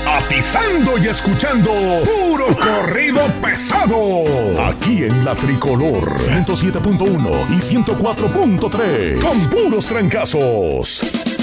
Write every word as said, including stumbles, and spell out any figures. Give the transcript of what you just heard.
atizando y escuchando puro corrido pesado. Aquí en La Tricolor ciento siete punto uno y ciento cuatro punto tres. Con puros trancazos.